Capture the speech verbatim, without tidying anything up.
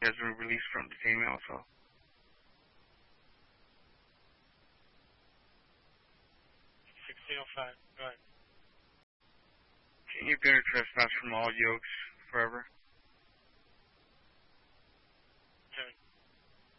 has been released from detainment also. sixteen oh five, go ahead. Can you bear trespass from all yokes forever?